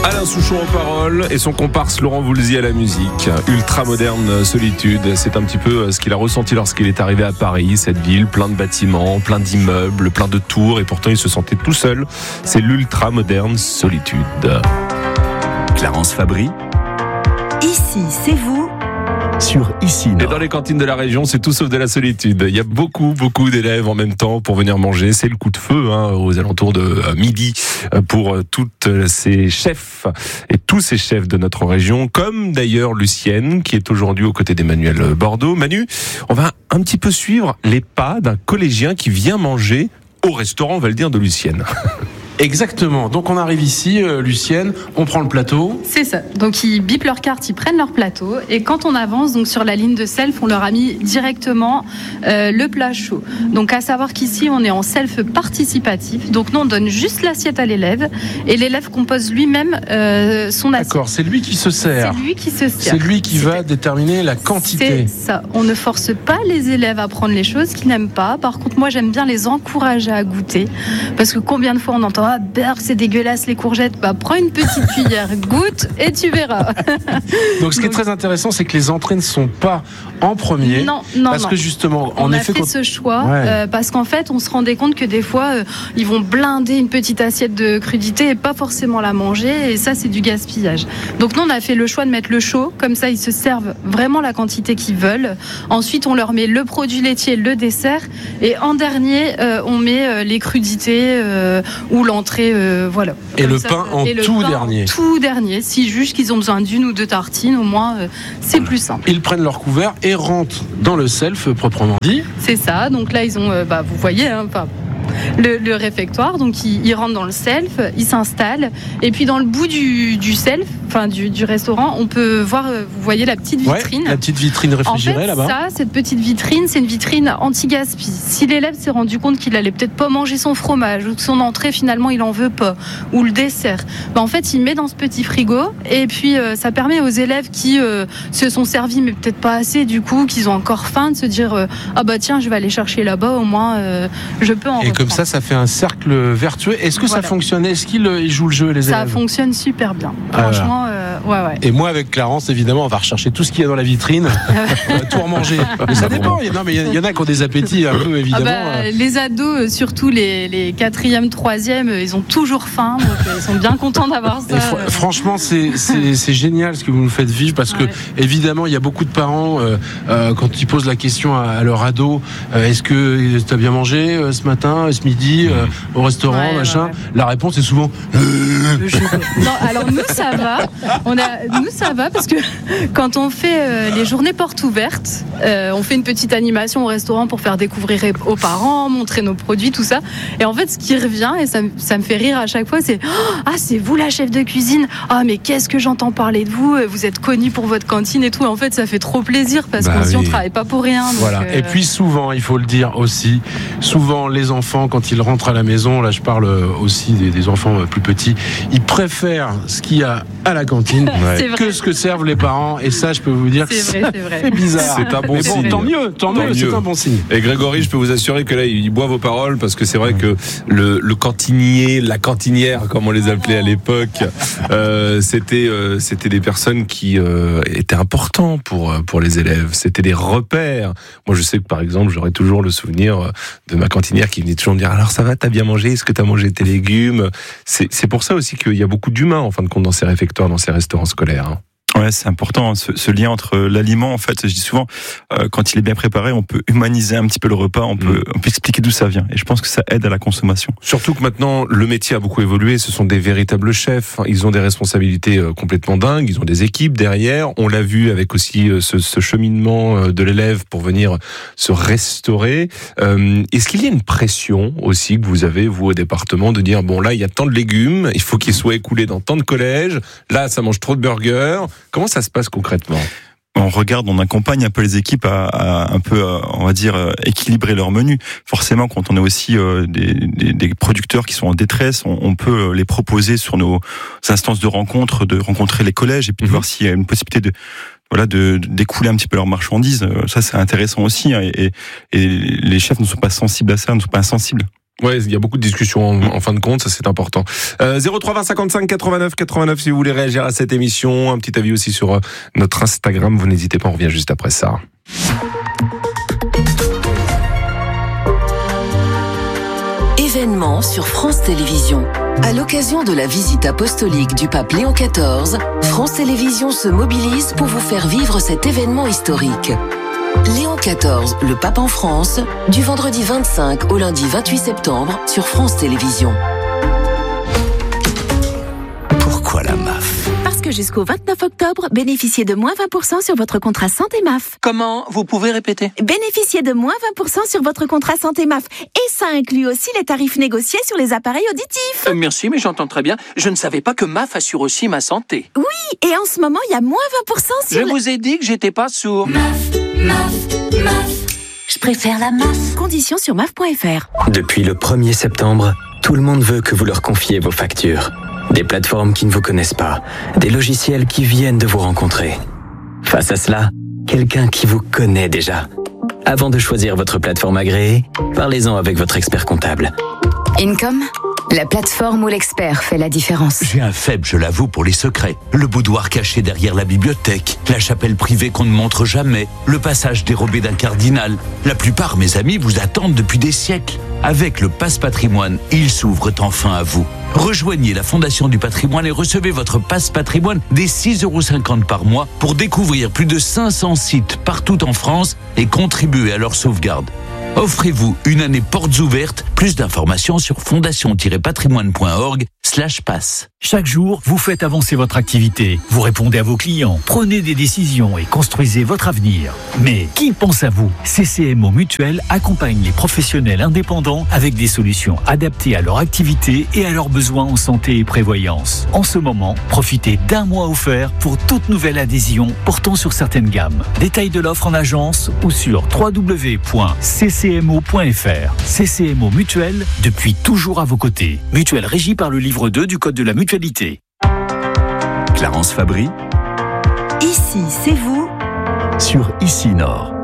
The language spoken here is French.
Alain Souchon aux paroles et son comparse Laurent Voulzy à la musique. Ultra moderne solitude, c'est un petit peu ce qu'il a ressenti lorsqu'il est arrivé à Paris, cette ville, plein de bâtiments, plein d'immeubles, plein de tours, et pourtant il se sentait tout seul. C'est l'ultra moderne solitude. Clarence Fabry. Ici, c'est vous. Sur Ici Nord. Et dans les cantines de la région, c'est tout sauf de la solitude. Il y a beaucoup d'élèves en même temps pour venir manger. C'est le coup de feu aux alentours de midi pour toutes ces chefs et tous ces chefs de notre région, comme d'ailleurs Lucienne, qui est aujourd'hui aux côtés d'Emmanuel Bordeaux. Manu, on va un petit peu suivre les pas d'un collégien qui vient manger au restaurant, on va le dire, de Lucienne. Exactement. Donc on arrive ici, Lucienne, on prend le plateau. C'est ça. Donc ils bipent leur carte, ils prennent leur plateau. Et quand on avance donc sur la ligne de self, on leur a mis directement le plat chaud. Donc à savoir qu'ici, on est en self participatif. Donc nous, on donne juste l'assiette à l'élève. Et l'élève compose lui-même son assiette. D'accord, c'est lui qui se sert. C'est lui qui se sert. C'est lui qui va déterminer la quantité. C'est ça. On ne force pas les élèves à prendre les choses qu'ils n'aiment pas. Par contre, moi, j'aime bien les encourager à goûter. Parce que combien de fois on entend « Ah, beurre, c'est dégueulasse les courgettes ». Bah, prends une petite cuillère, goûte et tu verras. Donc, ce qui est très intéressant, c'est que les entrées ne sont pas en premier. Non. Parce que justement, on a fait ce choix parce qu'en fait, on se rendait compte que des fois, ils vont blinder une petite assiette de crudité et pas forcément la manger. Et ça, c'est du gaspillage. Donc, nous, on a fait le choix de mettre le chaud. Comme ça, ils se servent vraiment la quantité qu'ils veulent. Ensuite, on leur met le produit laitier, le dessert. Et en dernier, on met les crudités ou l'entrée. Voilà. Et le pain en tout dernier. Tout dernier. S'ils jugent qu'ils ont besoin d'une ou deux tartines, au moins, c'est plus simple. Ils prennent leur couvert et rentrent dans le self, proprement dit. C'est ça. Donc là, ils ont, vous voyez, le réfectoire. Donc ils rentrent dans le self, ils s'installent. Et puis dans le bout du self, du restaurant, on peut voir, vous voyez la petite vitrine. La petite vitrine réfrigérée là-bas. Cette petite vitrine, c'est une vitrine anti-gaspi. Si l'élève s'est rendu compte qu'il allait peut-être pas manger son fromage ou que son entrée finalement il en veut pas, ou le dessert, en fait il met dans ce petit frigo et puis ça permet aux élèves qui se sont servis mais peut-être pas assez du coup, qu'ils ont encore faim, de se dire ah bah tiens je vais aller chercher là-bas, au moins je peux en reprendre. Et comme ça fait un cercle vertueux. Est-ce que ça fonctionne? Est-ce qu'ils jouent le jeu, les élèves? Ça fonctionne super bien. Franchement, ouais. Et moi, avec Clarence, évidemment, on va rechercher tout ce qu'il y a dans la vitrine, on va tout remanger. Mais ça dépend. Il y en a qui ont des appétits un peu, évidemment. Les ados, surtout les 4e, 3e, ils ont toujours faim, donc ils sont bien contents d'avoir ça. Franchement, c'est génial ce que vous nous faites vivre, parce que, évidemment, il y a beaucoup de parents, quand ils posent la question à leur ado, est-ce que tu as bien mangé ce matin, ce midi, au restaurant, machin. La réponse est souvent non, alors nous ça va. Nous ça va parce que quand on fait les journées portes ouvertes, on fait une petite animation au restaurant pour faire découvrir aux parents, montrer nos produits, tout ça. Et en fait, ce qui revient, et ça me fait rire à chaque fois, c'est ah, c'est vous la chef de cuisine. Ah, mais qu'est-ce que j'entends parler de vous. Vous êtes connue pour votre cantine et tout. En fait, ça fait trop plaisir parce qu'on travaille pas pour rien. Donc, voilà. Et puis souvent, il faut le dire aussi, souvent les enfants, quand ils rentrent à la maison, là je parle aussi des enfants plus petits, ils préfèrent ce qu'il y a à la cantine que ce que servent les parents. Et ça, je peux vous dire que c'est bizarre. C'est un bon signe. Tant mieux, c'est un bon signe. Et Grégory, je peux vous assurer que là, il boit vos paroles, parce que c'est vrai que le cantinier, la cantinière, comme on les appelait à l'époque, c'était des personnes qui étaient importants pour les élèves. C'était des repères. Moi, je sais que par exemple, j'aurai toujours le souvenir de ma cantinière qui venait toujours me dire alors ça va, t'as bien mangé, est-ce que t'as mangé tes légumes? C'est pour ça aussi qu'il y a beaucoup d'humains en fin de compte dans ces réfectoires, dans ces restaurants scolaires. Ouais, c'est important, ce lien entre l'aliment. En fait, je dis souvent, quand il est bien préparé, on peut humaniser un petit peu le repas, on peut expliquer d'où ça vient. Et je pense que ça aide à la consommation. Surtout que maintenant, le métier a beaucoup évolué. Ce sont des véritables chefs. Ils ont des responsabilités complètement dingues. Ils ont des équipes derrière. On l'a vu avec aussi ce cheminement de l'élève pour venir se restaurer. Est-ce qu'il y a une pression aussi que vous avez, vous, au département, de dire, bon, là, il y a tant de légumes, il faut qu'ils soient écoulés dans tant de collèges. Là, ça mange trop de burgers. Comment ça se passe concrètement ? On regarde, on accompagne un peu les équipes à un peu, on va dire, équilibrer leur menu. Forcément, quand on a aussi des producteurs qui sont en détresse, on peut les proposer sur nos instances de rencontre, de rencontrer les collèges et puis de voir s'il y a une possibilité d'écouler un petit peu leurs marchandises. Ça, c'est intéressant aussi. Et les chefs ne sont pas sensibles à ça, ne sont pas insensibles. Ouais, il y a beaucoup de discussions en fin de compte, ça c'est important. 03 20 55 89 89 si vous voulez réagir à cette émission, un petit avis aussi sur notre Instagram, vous n'hésitez pas, on revient juste après ça. Événement sur France Télévisions. À l'occasion de la visite apostolique du pape Léon XIV, France Télévisions se mobilise pour vous faire vivre cet événement historique. Léon XIV, le pape en France, du vendredi 25 au lundi 28 septembre sur France Télévisions. Pourquoi la MAF ? Parce que jusqu'au 29 octobre, bénéficiez de moins 20% sur votre contrat santé MAF. Comment ? Vous pouvez répéter ? Bénéficiez de moins 20% sur votre contrat santé MAF. Et ça inclut aussi les tarifs négociés sur les appareils auditifs. Merci, mais j'entends très bien. Je ne savais pas que MAF assure aussi ma santé. Oui, et en ce moment, il y a moins 20% sur... Je vous ai dit que j'étais pas sourd. MAF. Je préfère la MAF. Conditions sur MAF.fr. Depuis le 1er septembre, tout le monde veut que vous leur confiez vos factures. Des plateformes qui ne vous connaissent pas, des logiciels qui viennent de vous rencontrer. Face à cela, quelqu'un qui vous connaît déjà. Avant de choisir votre plateforme agréée, parlez-en avec votre expert comptable. Income, la plateforme où l'expert fait la différence. J'ai un faible, je l'avoue, pour les secrets. Le boudoir caché derrière la bibliothèque, la chapelle privée qu'on ne montre jamais, le passage dérobé d'un cardinal. La plupart, mes amis, vous attendent depuis des siècles. Avec le Pass Patrimoine, ils s'ouvrent enfin à vous. Rejoignez la Fondation du Patrimoine et recevez votre Pass Patrimoine dès 6,50 € par mois pour découvrir plus de 500 sites partout en France et contribuer à leur sauvegarde. Offrez-vous une année portes ouvertes. Plus d'informations sur fondation-patrimoine.org/pass. Chaque jour, vous faites avancer votre activité. Vous répondez à vos clients, prenez des décisions et construisez votre avenir. Mais qui pense à vous ? CCMO Mutuelle accompagne les professionnels indépendants avec des solutions adaptées à leur activité et à leurs besoins en santé et prévoyance. En ce moment, profitez d'un mois offert pour toute nouvelle adhésion portant sur certaines gammes. Détails de l'offre en agence ou sur www.ccmo.fr. CCMO Mutuelle, depuis toujours à vos côtés. Mutuelle régie par le livre 2 du Code de la mutualité. Clarence Fabry. Ici, c'est vous. Sur Ici Nord.